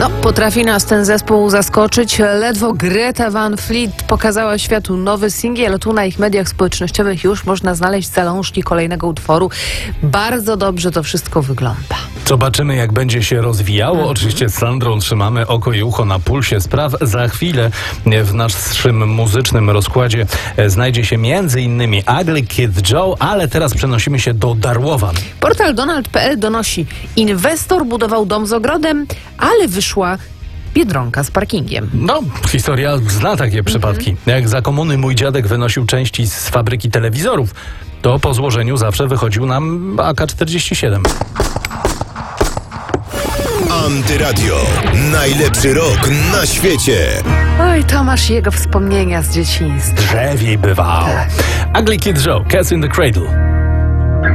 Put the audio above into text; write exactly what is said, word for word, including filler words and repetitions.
No, potrafi nas ten zespół zaskoczyć. Ledwo Greta Van Fleet pokazała światu nowy singiel, ale tu na ich mediach społecznościowych już można znaleźć zalążki kolejnego utworu. Bardzo dobrze to wszystko wygląda. Zobaczymy, jak będzie się rozwijało. Mhm. Oczywiście z Sandrą trzymamy oko i ucho na pulsie spraw. Za chwilę w naszym muzycznym rozkładzie znajdzie się między innymi Ugly Kid Joe, ale teraz przenosimy się do Darłowan. Portal Donald kropka p l donosi: inwestor budował dom z ogrodem, ale wyszła Biedronka z parkingiem. No, historia zna takie przypadki. Mhm. Jak za komuny mój dziadek wynosił części z fabryki telewizorów, to po złożeniu zawsze wychodził nam A K czterdzieści siedem. Antyradio. Najlepszy rok na świecie. Oj, Tomasz i jego wspomnienia z dzieciństwa. Drzewiej bywało. Tak. Ugly Kid Joe, Cats in the Cradle.